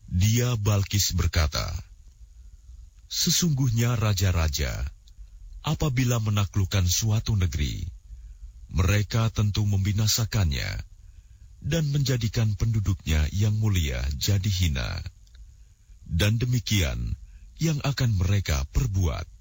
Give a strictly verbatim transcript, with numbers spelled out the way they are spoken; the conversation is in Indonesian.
Dia Balkis berkata, "Sesungguhnya raja-raja, apabila menaklukkan suatu negeri, mereka tentu membinasakannya dan menjadikan penduduknya yang mulia jadi hina. Dan demikian yang akan mereka perbuat."